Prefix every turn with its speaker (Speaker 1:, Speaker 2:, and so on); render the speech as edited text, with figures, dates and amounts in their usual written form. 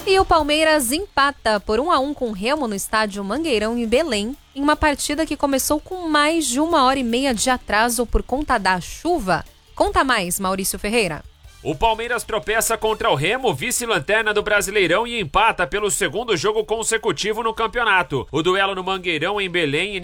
Speaker 1: E o Palmeiras empata por 1-1 com o Remo no estádio Mangueirão, em Belém, em uma partida que começou com mais de 1h30 de atraso por conta da chuva. Conta mais, Maurício Ferreira.
Speaker 2: O Palmeiras tropeça contra o Remo, vice-lanterna do Brasileirão, e empata pelo segundo jogo consecutivo no campeonato. O duelo no Mangueirão, em Belém,